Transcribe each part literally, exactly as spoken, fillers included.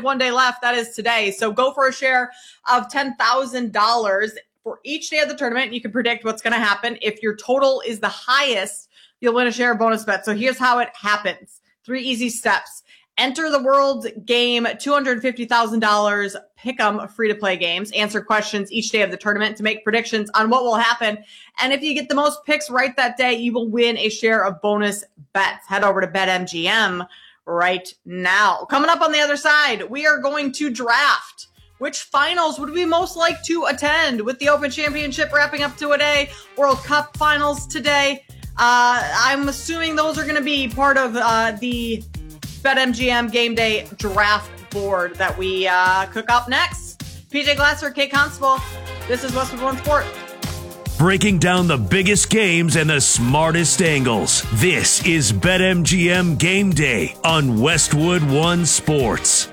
one day left. That is today. So go for a share of ten thousand dollars for each day of the tournament. You can predict what's going to happen. If your total is the highest, you'll win a share of bonus bet. So here's how it happens. Three easy steps. Enter the World Game two hundred fifty thousand dollars Pick'em free-to-play games. Answer questions each day of the tournament to make predictions on what will happen. And if you get the most picks right that day, you will win a share of bonus bets. Head over to BetMGM right now. Coming up on the other side, we are going to draft. Which finals would we most like to attend? With the Open Championship wrapping up today, World Cup finals today. Uh, I'm assuming those are going to be part of uh, the BetMGM Game Day draft board that we uh, cook up next. P J Glasser, Kate Constable. This is Westwood One Sport. Breaking down the biggest games and the smartest angles. This is BetMGM Game Day on Westwood One Sports.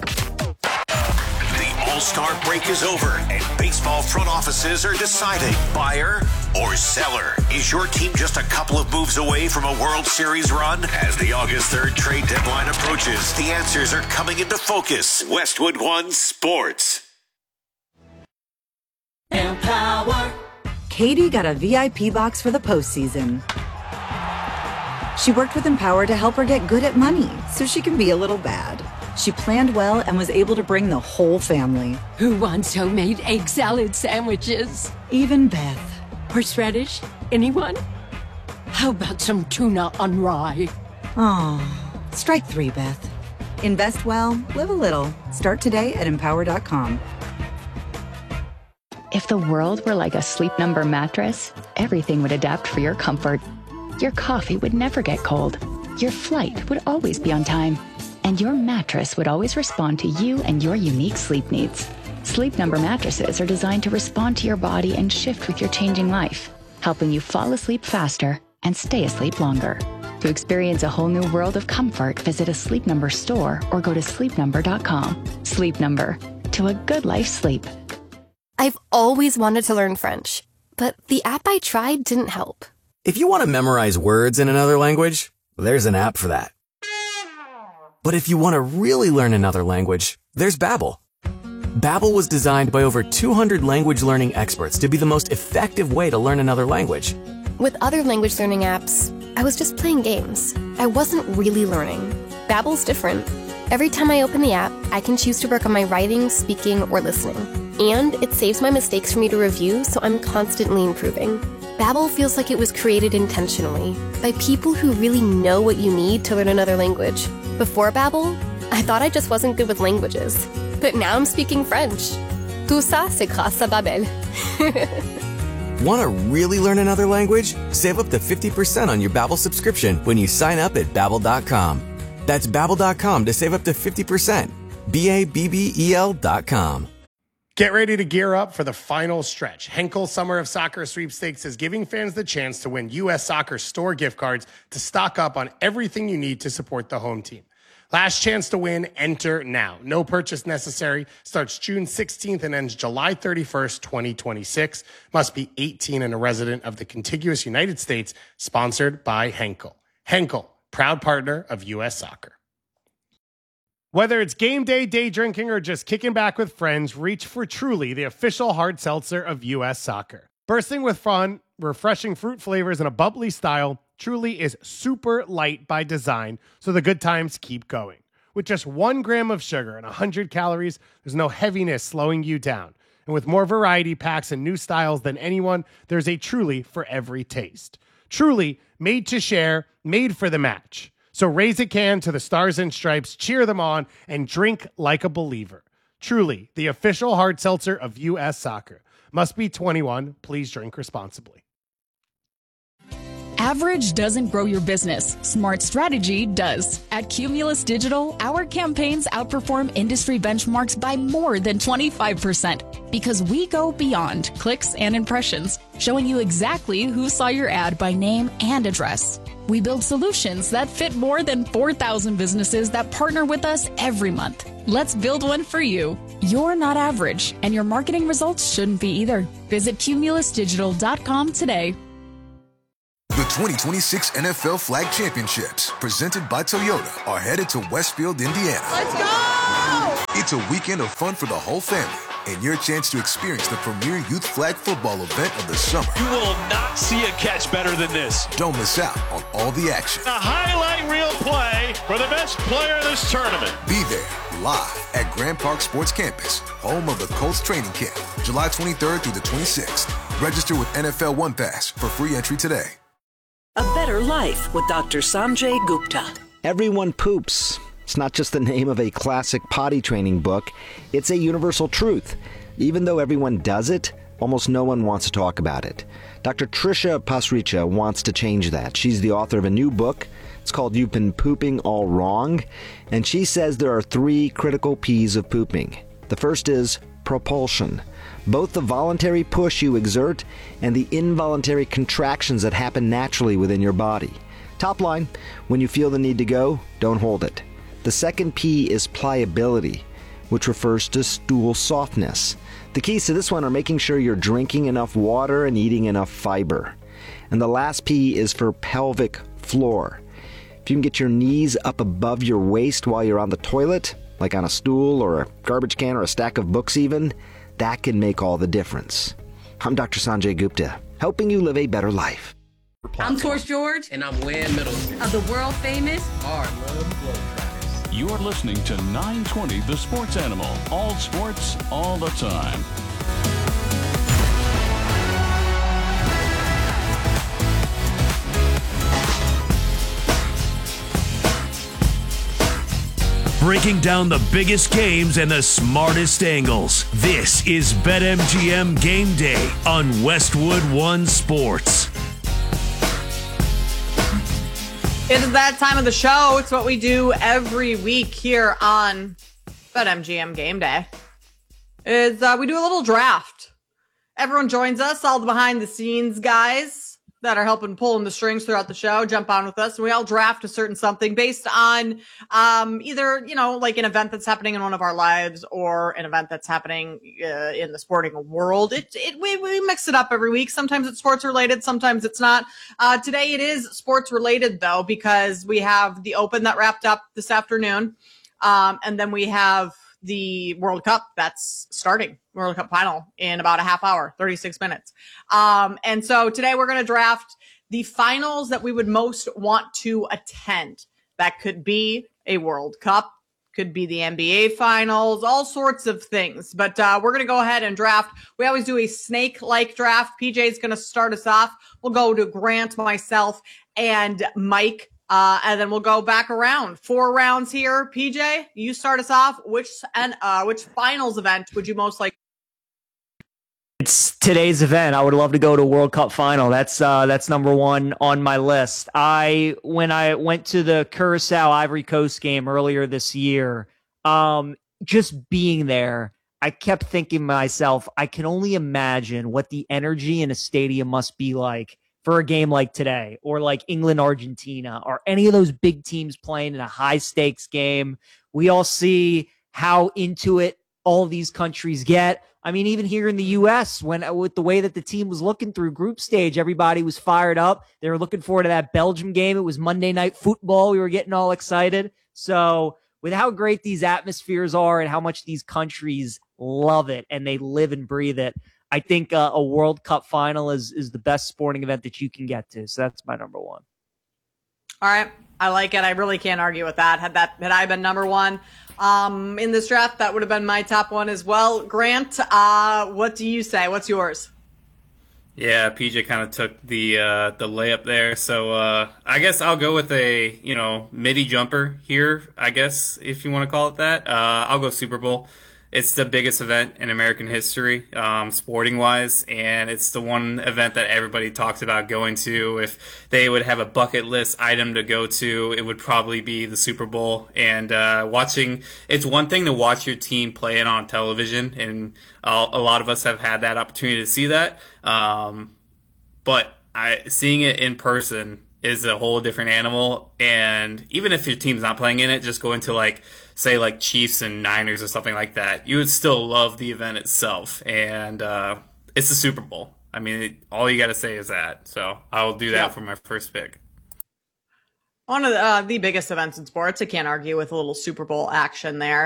All-Star break is over, and baseball front offices are deciding buyer or seller. Is your team just a couple of moves away from a World Series run? As the August third trade deadline approaches, the answers are coming into focus. Westwood One Sports. Empower. Katie got a V I P box for the postseason. She worked with Empower to help her get good at money so she can be a little bad. She planned well and was able to bring the whole family. Who wants homemade egg salad sandwiches? Even Beth. Horseradish? Anyone? How about some tuna on rye? Oh, strike three, Beth. Invest well, live a little. Start today at empower dot com. If the world were like a Sleep Number mattress, everything would adapt for your comfort. Your coffee would never get cold. Your flight would always be on time. And your mattress would always respond to you and your unique sleep needs. Sleep Number mattresses are designed to respond to your body and shift with your changing life, helping you fall asleep faster and stay asleep longer. To experience a whole new world of comfort, visit a Sleep Number store or go to sleep number dot com. Sleep Number. To a good life sleep. I've always wanted to learn French, but the app I tried didn't help. If you want to memorize words in another language, there's an app for that. But if you want to really learn another language, there's Babbel. Babbel was designed by over two hundred language learning experts to be the most effective way to learn another language. With other language learning apps, I was just playing games. I wasn't really learning. Babbel's different. Every time I open the app, I can choose to work on my writing, speaking, or listening. And it saves my mistakes for me to review, so I'm constantly improving. Babbel feels like it was created intentionally by people who really know what you need to learn another language. Before Babbel, I thought I just wasn't good with languages. But now I'm speaking French. Tout ça, c'est grâce à Babbel. Want to really learn another language? Save up to fifty percent on your Babbel subscription when you sign up at babbel dot com. That's babbel dot com to save up to fifty percent. B A B B E L dot com. Get ready to gear up for the final stretch. Henkel Summer of Soccer Sweepstakes is giving fans the chance to win U S Soccer store gift cards to stock up on everything you need to support the home team. Last chance to win, enter now. No purchase necessary. Starts June sixteenth and ends July thirty-first, twenty twenty-six. Must be eighteen and a resident of the contiguous United States. Sponsored by Henkel. Henkel, proud partner of U S Soccer. Whether it's game day, day drinking, or just kicking back with friends, reach for Truly, the official hard seltzer of U S Soccer. Bursting with fun, refreshing fruit flavors, and a bubbly style, Truly is super light by design, so the good times keep going. With just one gram of sugar and one hundred calories, there's no heaviness slowing you down. And with more variety packs and new styles than anyone, there's a Truly for every taste. Truly, made to share, made for the match. So raise a can to the Stars and Stripes, cheer them on, and drink like a believer. Truly, the official hard seltzer of U S Soccer. Must be twenty-one. Please drink responsibly. Average doesn't grow your business. Smart strategy does. At Cumulus Digital, our campaigns outperform industry benchmarks by more than twenty-five percent because we go beyond clicks and impressions, showing you exactly who saw your ad by name and address. We build solutions that fit more than four thousand businesses that partner with us every month. Let's build one for you. You're not average, and your marketing results shouldn't be either. Visit cumulus digital dot com today. The twenty twenty-six N F L Flag Championships, presented by Toyota, are headed to Westfield, Indiana. Let's go! It's a weekend of fun for the whole family and your chance to experience the premier youth flag football event of the summer. You will not see a catch better than this. Don't miss out on all the action. A highlight reel play for the best player in this tournament. Be there live at Grand Park Sports Campus, home of the Colts training camp, July twenty-third through the twenty-sixth. Register with N F L One Pass for free entry today. A Better Life with Doctor Sanjay Gupta. Everyone poops. It's not just the name of a classic potty training book. It's a universal truth. Even though everyone does it, almost no one wants to talk about it. Doctor Trisha Pasricha wants to change that. She's the author of a new book. It's called You've Been Pooping All Wrong. And she says there are three critical P's of pooping. The first is propulsion. Both the voluntary push you exert and the involuntary contractions that happen naturally within your body. Top line, when you feel the need to go, don't hold it. The second P is pliability, which refers to stool softness. The keys to this one are making sure you're drinking enough water and eating enough fiber. And the last P is for pelvic floor. If you can get your knees up above your waist while you're on the toilet, like on a stool or a garbage can or a stack of books even, that can make all the difference. I'm Doctor Sanjay Gupta, helping you live a better life. I'm Torch George. And I'm Wayne Middleton. Of the world famous Harlem Globetrotters. You're listening to nine twenty The Sports Animal. All sports, all the time. Breaking down the biggest games and the smartest angles. This is BetMGM Game Day on Westwood One Sports. It is that time of the show. It's what we do every week here on BetMGM Game Day. Is uh, we do a little draft. Everyone joins us, all the behind-the-scenes guys that are helping pulling the strings throughout the show, jump on with us, and we all draft a certain something based on um, either, you know, like an event that's happening in one of our lives or an event that's happening uh, in the sporting world. It, it we, we mix it up every week. Sometimes it's sports related, sometimes it's not. Uh, today it is sports related though, because we have the Open that wrapped up this afternoon, um, and then we have the World Cup that's starting, World Cup final in about a half hour, thirty-six minutes. Um, and so today we're going to draft the finals that we would most want to attend. That could be a World Cup, could be the N B A finals, all sorts of things. But uh, we're going to go ahead and draft. We always do a snake-like draft. P J's going to start us off. We'll go to Grant, myself, and Mike. Uh, and then we'll go back around. Four rounds here. P J, you start us off. Which and uh, which finals event would you most like? It's today's event. I would love to go to World Cup final. That's uh, that's number one on my list. I when I went to the Curacao Ivory Coast game earlier this year, um, just being there, I kept thinking to myself, I can only imagine what the energy in a stadium must be like for a game like today, or like England, Argentina, or any of those big teams playing in a high stakes game. We all see how into it all these countries get. I mean, even here in the U S, when with the way that the team was looking through group stage, everybody was fired up. They were looking forward to that Belgium game. It was Monday Night Football. We were getting all excited. So with how great these atmospheres are and how much these countries love it and they live and breathe it, I think uh, a World Cup final is is the best sporting event that you can get to. So that's my number one. All right. I like it. I really can't argue with that. Had that had I been number one um, in this draft, that would have been my top one as well. Grant, uh, what do you say? What's yours? Yeah, P J kind of took the uh, the layup there. So uh, I guess I'll go with a, you know, midi jumper here, I guess, if you want to call it that. Uh, I'll go Super Bowl. It's the biggest event in American history, um, sporting-wise, and it's the one event that everybody talks about going to. If they would have a bucket list item to go to, it would probably be the Super Bowl. And uh, watching, it's one thing to watch your team play it on television, and uh, a lot of us have had that opportunity to see that. Um, but I, seeing it in person is a whole different animal. And even if your team's not playing in it, just going to like, say like Chiefs and Niners or something like that, you would still love the event itself. And uh, it's the Super Bowl. I mean, it, all you got to say is that. So I'll do that yeah. for my first pick. One of the, uh, the biggest events in sports. I can't argue with a little Super Bowl action there.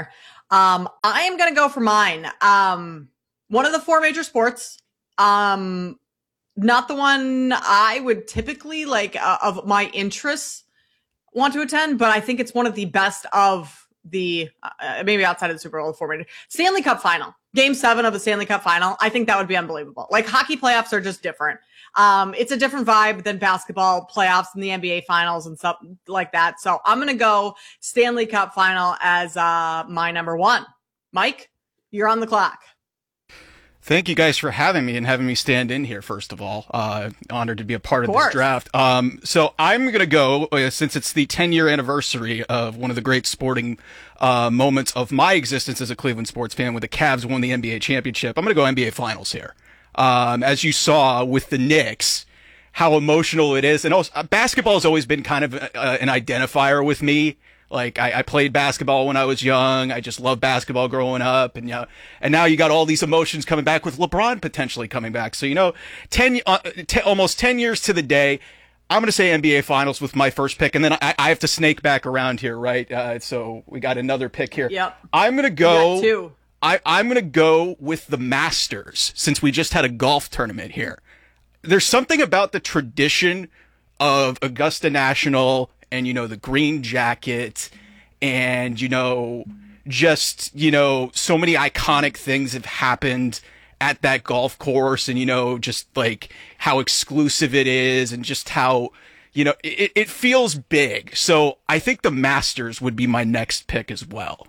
Um, I am going to go for mine. Um, one of the four major sports. Um, not the one I would typically like uh, of my interests want to attend, but I think it's one of the best of the uh, maybe outside of the Super Bowl four major Stanley Cup final, game seven of the Stanley Cup final. I think that would be unbelievable. Like hockey playoffs are just different. Um, it's a different vibe than basketball playoffs and the N B A finals and stuff like that. So I'm going to go Stanley Cup final as uh, my number one. Mike, you're on the clock. Thank you guys for having me and having me stand in here, first of all. Uh, honored to be a part of, of this draft. Um, so I'm going to go, uh, since it's the ten-year anniversary of one of the great sporting uh, moments of my existence as a Cleveland sports fan when the Cavs won the N B A championship, I'm going to go N B A Finals here. Um, as you saw with the Knicks, how emotional it is. And also, uh, basketball has always been kind of uh, an identifier with me. Like, I, I played basketball when I was young. I just loved basketball growing up. And, you know, and now you got all these emotions coming back with LeBron potentially coming back. So, you know, ten, uh, t- almost ten years to the day, I'm going to say N B A Finals with my first pick. And then I, I have to snake back around here, right? Uh, so we got another pick here. Yep. I'm going to go. Two. I, I'm going to go with the Masters since we just had a golf tournament here. There's something about the tradition of Augusta National and, you know, the green jacket and, you know, just, you know, so many iconic things have happened at that golf course and, you know, just like how exclusive it is and just how, you know, it, it feels big. So I think the Masters would be my next pick as well.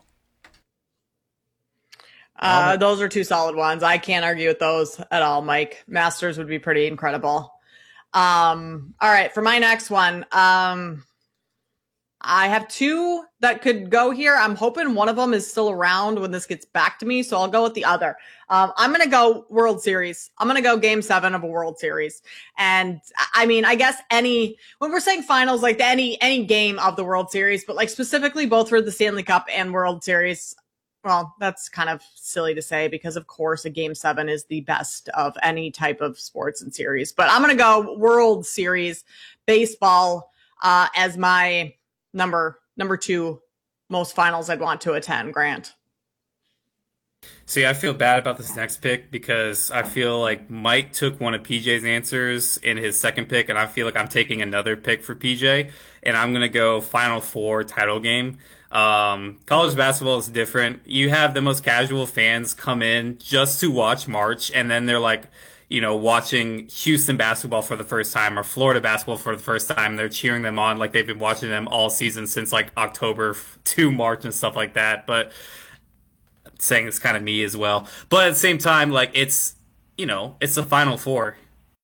Uh, those are two solid ones. I can't argue with those at all, Mike. Masters would be pretty incredible. Um, all right, for my next one, um, I have two that could go here. I'm hoping one of them is still around when this gets back to me, so I'll go with the other. Um, I'm going to go World Series. I'm going to go game seven of a World Series. And I mean, I guess any, when we're saying finals, like any, any game of the World Series, but like specifically both for the Stanley Cup and World Series. Well, that's kind of silly to say because, of course, a game seven is the best of any type of sports and series. But I'm going to go World Series baseball uh, as my number number two most finals I'd want to attend. Grant. See, I feel bad about this next pick because I feel like Mike took one of P J's answers in his second pick, and I feel like I'm taking another pick for P J, and I'm going to go Final Four title game. Um, college basketball is different. You have the most casual fans come in just to watch March, and then they're like, you know, watching Houston basketball for the first time or Florida basketball for the first time. They're cheering them on like they've been watching them all season since like October to March and stuff like that. But saying it's kind of me as well. But at the same time, like it's, you know, it's the Final Four.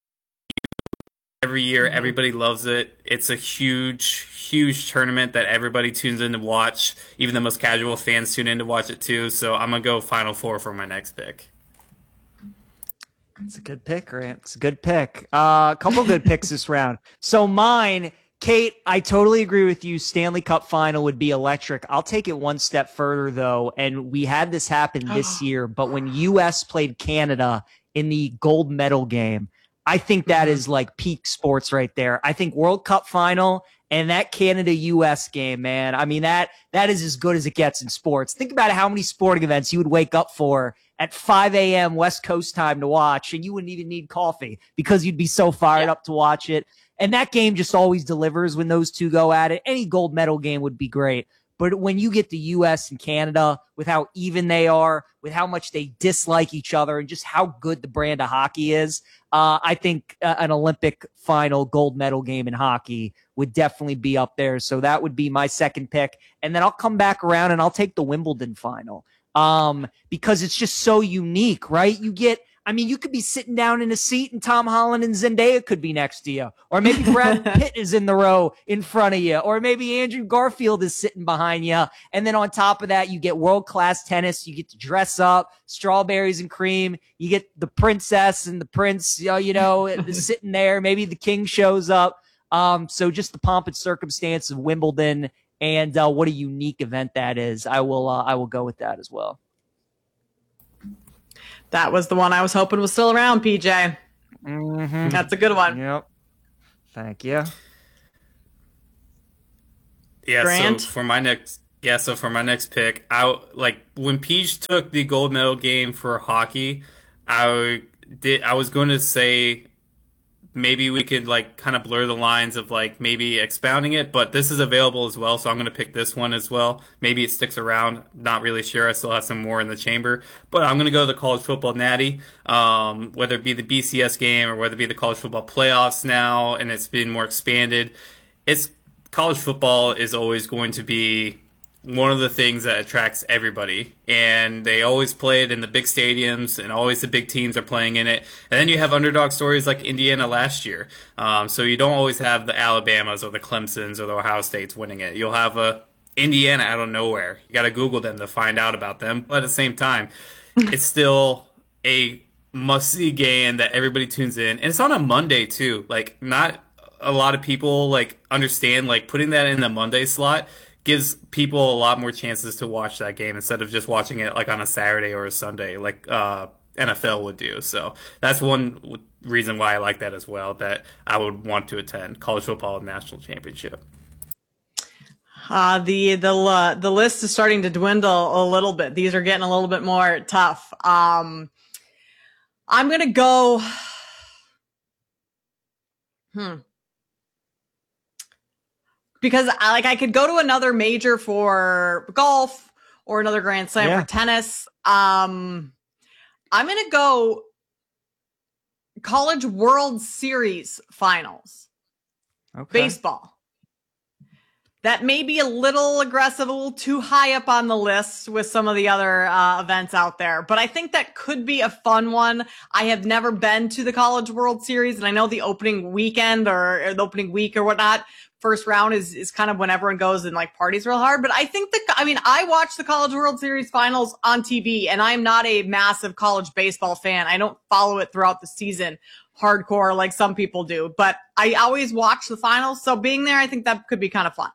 Every year, everybody loves it. It's a huge, huge tournament that everybody tunes in to watch. Even the most casual fans tune in to watch it too. So I'm going to go Final Four for my next pick. It's a good pick, Grant. It's a good pick. Uh, a couple good picks this round. So mine, Kate, I totally agree with you. Stanley Cup final would be electric. I'll take it one step further, though. And we had this happen this year, but when U S played Canada in the gold medal game, I think that is like peak sports right there. I think World Cup final and that Canada U S game, man. I mean, that that is as good as it gets in sports. Think about how many sporting events you would wake up for at five a.m. West Coast time to watch, and you wouldn't even need coffee because you'd be so fired yeah. up to watch it. And that game just always delivers when those two go at it. Any gold medal game would be great. But when you get the U S and Canada, with how even they are, with how much they dislike each other, and just how good the brand of hockey is, uh, I think uh, an Olympic final gold medal game in hockey would definitely be up there. So that would be my second pick. And then I'll come back around and I'll take the Wimbledon final um, because it's just so unique, right? You get I mean, you could be sitting down in a seat and Tom Holland and Zendaya could be next to you. Or maybe Brad Pitt is in the row in front of you. Or maybe Andrew Garfield is sitting behind you. And then on top of that, you get world-class tennis. You get to dress up, strawberries and cream. You get the princess and the prince, you know, sitting there. Maybe the king shows up. Um, so just the pomp and circumstance of Wimbledon and uh, what a unique event that is. I will, uh, I will go with that as well. That was the one I was hoping was still around, P J. Mm-hmm. That's a good one. Yep. Thank you. Yeah, Grant? so for my next Yeah, so for my next pick, I like when Peach took the gold medal game for hockey, I did I was going to say maybe we could like kind of blur the lines of like maybe expounding it, but this is available as well, so I'm going to pick this one as well. Maybe it sticks around, not really sure. I still have some more in the chamber, but I'm going to go to the college football natty, um, whether it be the B C S game or whether it be the college football playoffs now, and it's been more expanded. It's college football is always going to be one of the things that attracts everybody, and they always play it in the big stadiums, and always the big teams are playing in it. And then you have underdog stories like Indiana last year. Um, so you don't always have the Alabamas or the Clemsons or the Ohio States winning it. You'll have a Indiana out of nowhere. You got to Google them to find out about them. But at the same time, it's still a must-see game that everybody tunes in, and it's on a Monday too. Like, not a lot of people like understand like putting that in the Monday slot gives people a lot more chances to watch that game instead of just watching it like on a Saturday or a Sunday like uh, N F L would do. So that's one reason why I like that as well, that I would want to attend college football national championship. Uh, the the uh, the list is starting to dwindle a little bit. These are getting a little bit more tough. Um, I'm gonna go. Hmm. Because I like I could go to another major for golf or another Grand Slam Yeah. for tennis. Um, I'm gonna go College World Series finals. Okay. Baseball. That may be a little aggressive, a little too high up on the list with some of the other uh, events out there. But I think that could be a fun one. I have never been to the College World Series, and I know the opening weekend or, or the opening week or whatnot, first round is, is kind of when everyone goes and like parties real hard. But I think that, I mean, I watch the College World Series finals on T V, and I'm not a massive college baseball fan. I don't follow it throughout the season hardcore like some people do, but I always watch the finals. So being there, I think that could be kind of fun.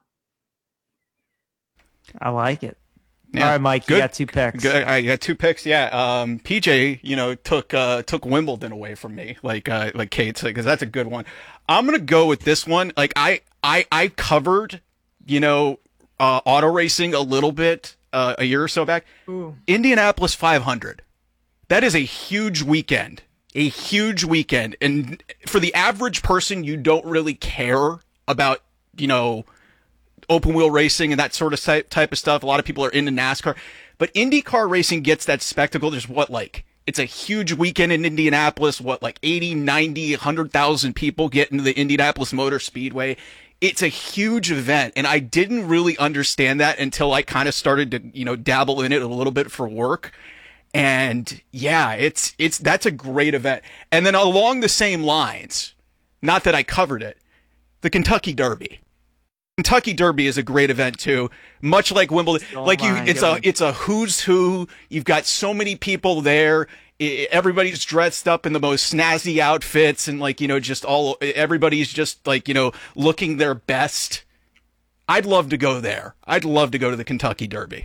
I like it. Yeah. All right, Mike, Good. you got two picks. Good. I got two picks. Yeah. Um, P J, you know, took uh, took Wimbledon away from me, like uh, like Kate, because that's a good one. I'm gonna go with this one. Like I I I covered, you know, uh, auto racing a little bit uh, a year or so back. Ooh. Indianapolis five hundred. That is a huge weekend. A huge weekend, and for the average person, you don't really care about, you know, open wheel racing and that sort of type of stuff. A lot of people are into NASCAR, but IndyCar racing gets that spectacle. There's what, like, it's a huge weekend in Indianapolis. What, like eighty, ninety, one hundred thousand people get into the Indianapolis Motor Speedway. It's a huge event. And I didn't really understand that until I kind of started to, you know, dabble in it a little bit for work. And yeah, it's, it's, that's a great event. And then along the same lines, not that I covered it, the Kentucky Derby. Kentucky Derby is a great event too, much like Wimbledon. Oh like you, my it's God. a it's a who's who. You've got so many people there. I- Everybody's dressed up in the most snazzy outfits, and like, you know, just all everybody's just like, you know, looking their best. I'd love to go there. I'd love to go to the Kentucky Derby.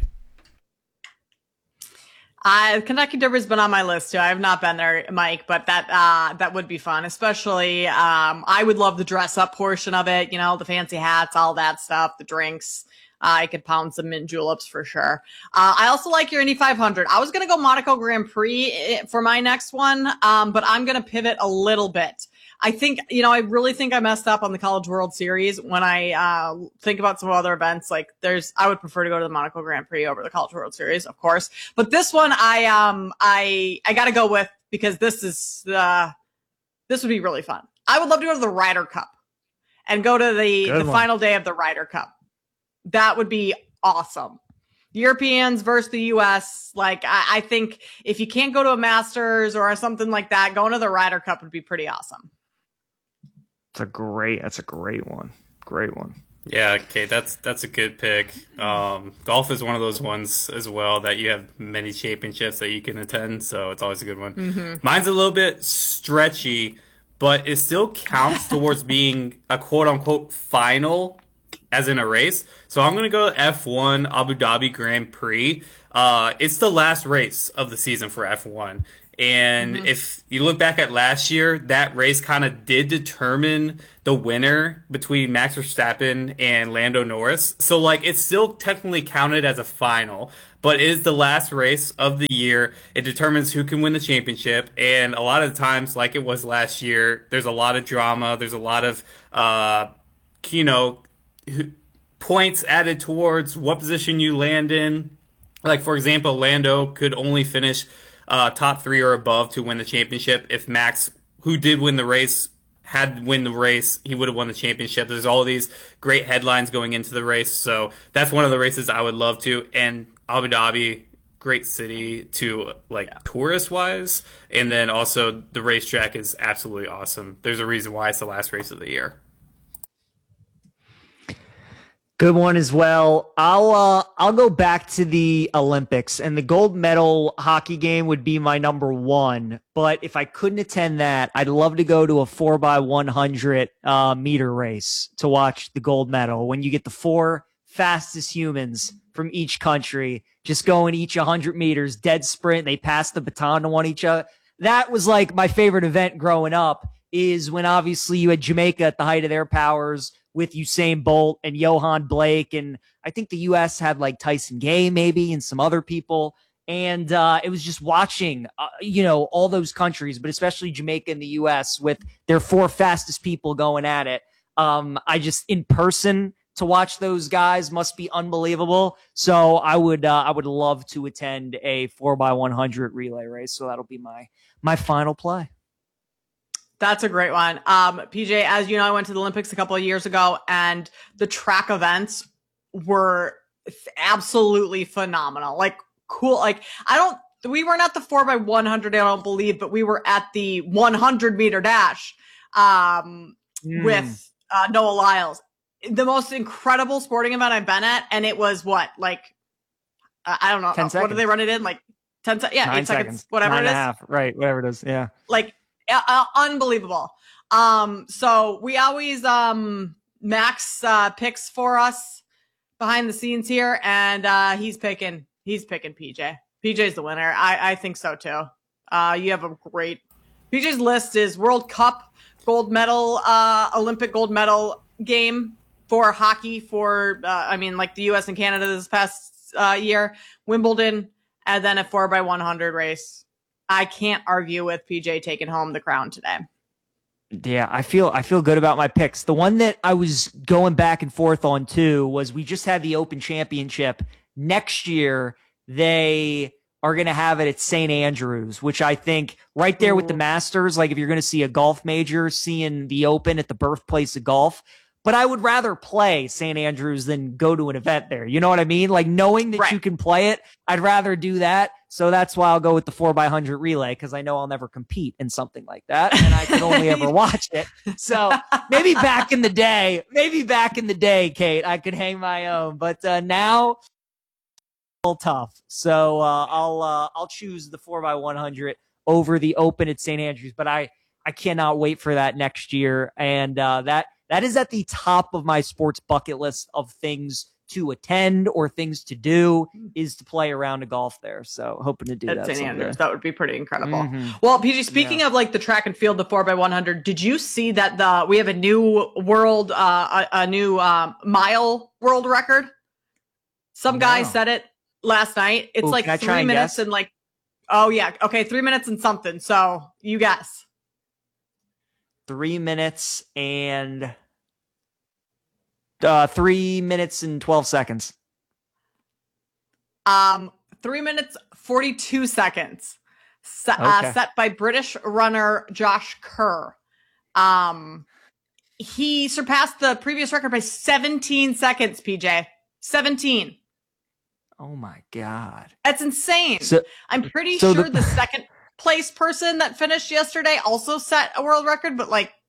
Uh, Kentucky Derby's been on my list too. I have not been there, Mike, but that, uh, that would be fun. Especially, um, I would love the dress up portion of it. You know, the fancy hats, all that stuff, the drinks. Uh, I could pound some mint juleps for sure. Uh, I also like your Indy five hundred. I was going to go Monaco Grand Prix for my next one. Um, but I'm going to pivot a little bit. I think, you know, I really think I messed up on the College World Series when I, uh, think about some other events. Like there's, I would prefer to go to the Monaco Grand Prix over the College World Series, of course. But this one, I, um, I, I gotta go with, because this is, uh, this would be really fun. I would love to go to the Ryder Cup and go to the, Good the one. final day of the Ryder Cup. That would be awesome. Europeans versus the U S. Like, I, I think if you can't go to a Masters or something like that, going to the Ryder Cup would be pretty awesome. It's a great. That's a great one. Great one. Yeah, okay, that's that's a good pick. Um, golf is one of those ones as well that you have many championships that you can attend, so it's always a good one. Mm-hmm. Mine's a little bit stretchy, but it still counts towards being a quote-unquote final as in a race. So I'm going to go F one Abu Dhabi Grand Prix. Uh, it's the last race of the season for F one. And mm-hmm. if you look back at last year, that race kind of did determine the winner between Max Verstappen and Lando Norris. So, like, it's still technically counted as a final, but it is the last race of the year. It determines who can win the championship. And a lot of the times, like it was last year, there's a lot of drama. There's a lot of, uh, you know, points added towards what position you land in. Like, for example, Lando could only finish Uh, top three or above to win the championship. If Max, who did win the race, had win the race, he would have won the championship. There's all these great headlines going into the race. So that's one of the races I would love to. And Abu Dhabi, great city to like yeah. tourist wise. And then also the racetrack is absolutely awesome. There's a reason why it's the last race of the year. Good one as well. I'll uh, I'll go back to the Olympics, and the gold medal hockey game would be my number one. But if I couldn't attend that, I'd love to go to a four by one hundred uh, meter race to watch the gold medal. When you get the four fastest humans from each country just going each one hundred meters, dead sprint, they pass the baton to one each other. That was like my favorite event growing up. Is when obviously you had Jamaica at the height of their powers with Usain Bolt and Johan Blake. And I think the U S had like Tyson Gay maybe and some other people. And uh, it was just watching, uh, you know, all those countries, but especially Jamaica and the U S with their four fastest people going at it. Um, I just, in person, to watch those guys must be unbelievable. So I would uh, I would love to attend a four by one hundred relay race. So that'll be my my final play. That's a great one. Um, P J, as you know, I went to the Olympics a couple of years ago, and the track events were absolutely phenomenal. Like, cool. Like, I don't, we weren't at the four by one hundred, I don't believe, but we were at the one hundred meter dash um, mm. with uh, Noah Lyles. The most incredible sporting event I've been at, and it was what, like, uh, I don't know. ten seconds. What did they run it in? Like ten seconds? Yeah, Nine eight seconds, seconds, whatever Nine it is. And a half. Right, whatever it is. Yeah. Like, Uh, unbelievable. Um, so we always, um, Max, uh, picks for us behind the scenes here, and, uh, he's picking, he's picking P J. P J's the winner. I, I think so too. Uh, you have a great, P J's list is World Cup gold medal, uh, Olympic gold medal game for hockey for, uh, I mean, like the U S and Canada this past, uh, year, Wimbledon, and then a four by one hundred race. I can't argue with P J taking home the crown today. Yeah, I feel I feel good about my picks. The one that I was going back and forth on too was we just had the Open Championship. Next year, they are going to have it at Saint Andrews, which I think right there with the Masters, like if you're going to see a golf major, seeing the Open at the birthplace of golf. But I would rather play Saint Andrews than go to an event there. You know what I mean? Like knowing that right. you can play it, I'd rather do that. So that's why I'll go with the four by one hundred relay, because I know I'll never compete in something like that, and I can only ever watch it. So maybe back in the day, maybe back in the day, Kate, I could hang my own. But uh, now, a little tough. So uh, I'll uh, I'll choose the four by one hundred over the Open at Saint Andrews. But I I cannot wait for that next year, and uh, that that is at the top of my sports bucket list of things to attend or things to do is to play a round of golf there. So hoping to do at that. Saint someday. Andrews. That would be pretty incredible. Mm-hmm. Well, P G, speaking yeah. of like the track and field, the four by one hundred, did you see that the we have a new world, uh, a, a new um, mile world record? Some no. guy said it last night. It's Ooh, like and three minutes guess? and like, oh yeah. Okay. Three minutes and something. So you guess. Three minutes and uh, three minutes and twelve seconds. Um, three minutes, forty-two seconds, Se- okay. uh, set by British runner Josh Kerr. Um, he surpassed the previous record by seventeen seconds, P J. seventeen. Oh my God. That's insane. So, I'm pretty so sure the, the second place person that finished yesterday also set a world record, but like,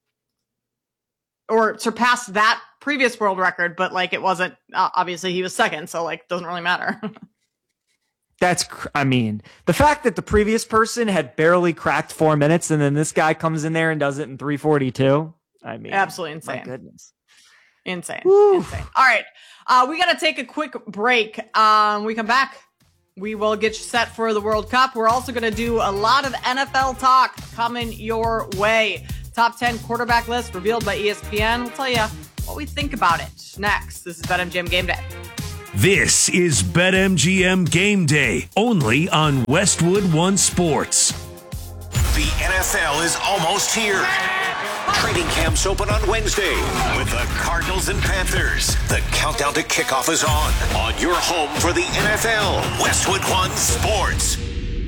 or surpassed that previous world record, but like it wasn't, uh, obviously he was second, so like doesn't really matter. That's, I mean, the fact that the previous person had barely cracked four minutes and then this guy comes in there and does it in three forty-two. I mean, absolutely insane. My goodness. Insane. Woo. Insane. All right. Uh, we got to take a quick break. Um, we come back. We will get you set for the World Cup. We're also going to do a lot of N F L talk coming your way. Top ten quarterback list revealed by E S P N. We'll tell you what we think about it next. This is BetMGM Game Day. This is BetMGM Game Day, only on Westwood One Sports. The N F L is almost here. Training camps open on Wednesday with the Cardinals and Panthers. The countdown to kickoff is on. On your home for the N F L, Westwood One Sports.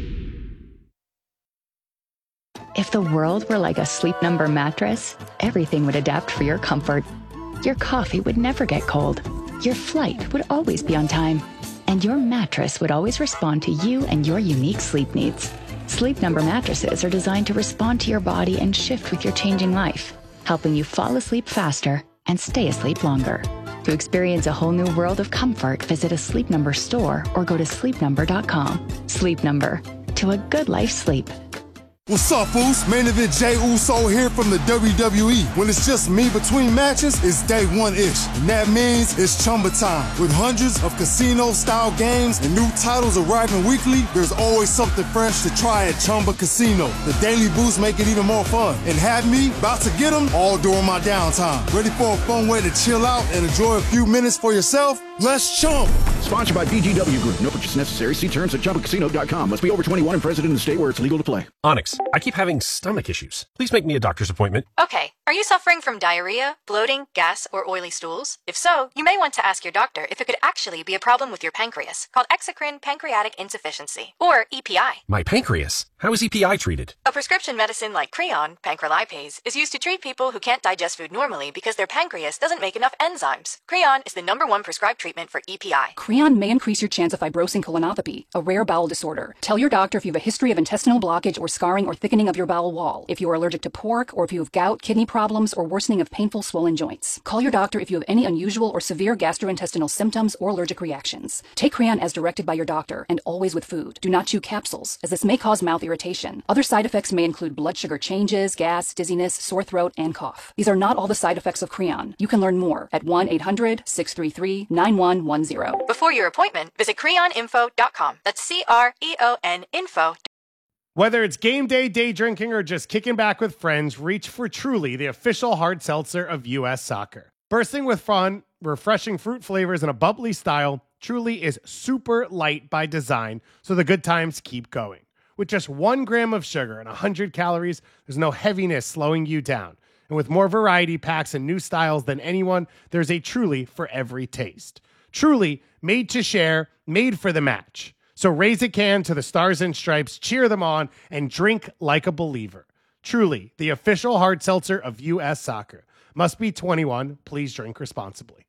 If the world were like a Sleep Number mattress, everything would adapt for your comfort. Your coffee would never get cold. Your flight would always be on time. And your mattress would always respond to you and your unique sleep needs. Sleep Number mattresses are designed to respond to your body and shift with your changing life, helping you fall asleep faster and stay asleep longer. To experience a whole new world of comfort, visit a Sleep Number store or go to sleep number dot com. Sleep Number, to a good life sleep. What's up, Foos? Main event Jey Uso here from the W W E. When it's just me between matches, it's day one-ish. And that means it's Chumba time. With hundreds of casino-style games and new titles arriving weekly, there's always something fresh to try at Chumba Casino. The daily boosts make it even more fun. And have me about to get them all during my downtime. Ready for a fun way to chill out and enjoy a few minutes for yourself? Let's Chumba. Sponsored by B G W Group. No purchase necessary. See terms at chumba casino dot com. Must be over twenty-one and present in the state where it's legal to play. Onyx, I keep having stomach issues. Please make me a doctor's appointment. Okay. Are you suffering from diarrhea, bloating, gas, or oily stools? If so, you may want to ask your doctor if it could actually be a problem with your pancreas, called exocrine pancreatic insufficiency, or E P I. My pancreas? How is E P I treated? A prescription medicine like Creon, pancrelipase, is used to treat people who can't digest food normally because their pancreas doesn't make enough enzymes. Creon is the number one prescribed treatment for E P I. Creon may increase your chance of fibrosing colonopathy, a rare bowel disorder. Tell your doctor if you have a history of intestinal blockage or scarring or thickening of your bowel wall, if you are allergic to pork, or if you have gout, kidney problems, or worsening of painful swollen joints. Call your doctor if you have any unusual or severe gastrointestinal symptoms or allergic reactions. Take Creon as directed by your doctor, and always with food. Do not chew capsules, as this may cause mouth irritation. Other side effects may include blood sugar changes, gas, dizziness, sore throat, and cough. These are not all the side effects of Creon. You can learn more at one eight hundred six three three nine one one zero. Before your appointment, visit creon info dot com. That's C R E O N info. Whether it's game day, day drinking, or just kicking back with friends, reach for Truly, the official hard seltzer of U S Soccer. Bursting with fun, refreshing fruit flavors, and a bubbly style, Truly is super light by design, so the good times keep going. With just one gram of sugar and one hundred calories, there's no heaviness slowing you down. And with more variety packs and new styles than anyone, there's a Truly for every taste. Truly, made to share, made for the match. So raise a can to the Stars and Stripes, cheer them on, and drink like a believer. Truly, the official hard seltzer of U S Soccer. Must be twenty-one. Please drink responsibly.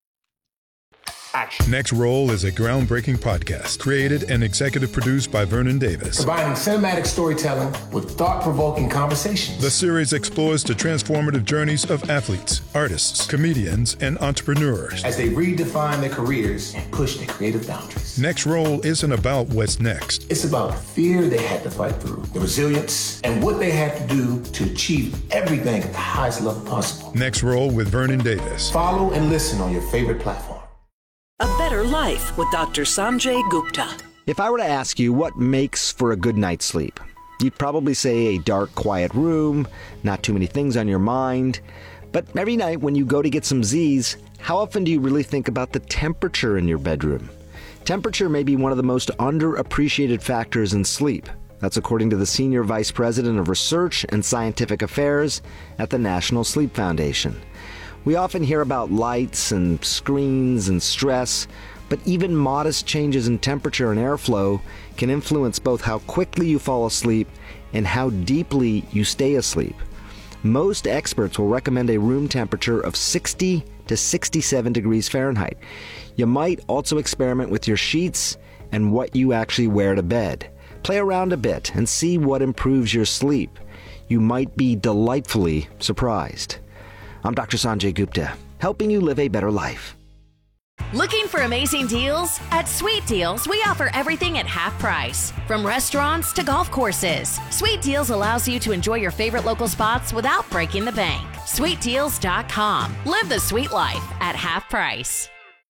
Action. Next Roll is a groundbreaking podcast created and executive produced by Vernon Davis. Combining cinematic storytelling with thought-provoking conversations. The series explores the transformative journeys of athletes, artists, comedians, and entrepreneurs as they redefine their careers and push their creative boundaries. Next Roll isn't about what's next. It's about the fear they had to fight through, the resilience, and what they had to do to achieve everything at the highest level possible. Next Roll with Vernon Davis. Follow and listen on your favorite platform. A Better Life with Doctor Sanjay Gupta. If I were to ask you what makes for a good night's sleep, you'd probably say a dark, quiet room, not too many things on your mind. But every night when you go to get some Z's, how often do you really think about the temperature in your bedroom? Temperature may be one of the most underappreciated factors in sleep. That's according to the Senior Vice President of Research and Scientific Affairs at the National Sleep Foundation. We often hear about lights and screens and stress, but even modest changes in temperature and airflow can influence both how quickly you fall asleep and how deeply you stay asleep. Most experts will recommend a room temperature of sixty to sixty-seven degrees Fahrenheit. You might also experiment with your sheets and what you actually wear to bed. Play around a bit and see what improves your sleep. You might be delightfully surprised. I'm Doctor Sanjay Gupta, helping you live a better life. Looking for amazing deals? At Sweet Deals, we offer everything at half price. From restaurants to golf courses, Sweet Deals allows you to enjoy your favorite local spots without breaking the bank. sweet deals dot com. Live the sweet life at half price.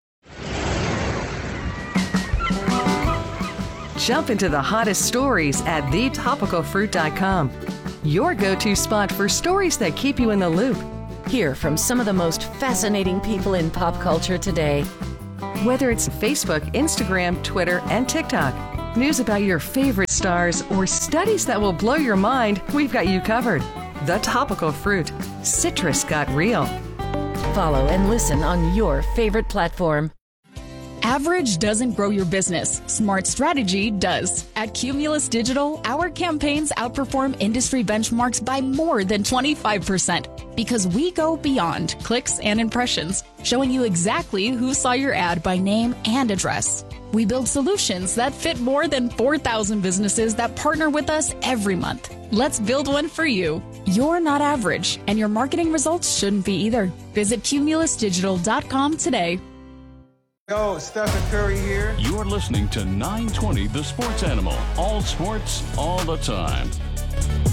Jump into the hottest stories at the topical fruit dot com. Your go-to spot for stories that keep you in the loop. Hear from some of the most fascinating people in pop culture today. Whether it's Facebook, Instagram, Twitter, and TikTok, news about your favorite stars, or studies that will blow your mind, we've got you covered. The Topical Fruit. Citrus got real. Follow and listen on your favorite platform. Average doesn't grow your business. Smart strategy does. At Cumulus Digital, our campaigns outperform industry benchmarks by more than twenty-five percent because we go beyond clicks and impressions, showing you exactly who saw your ad by name and address. We build solutions that fit more than four thousand businesses that partner with us every month. Let's build one for you. You're not average, and your marketing results shouldn't be either. Visit cumulus digital dot com today. Yo, Stephen Curry here. You're listening to nine twenty The Sports Animal. All sports, all the time.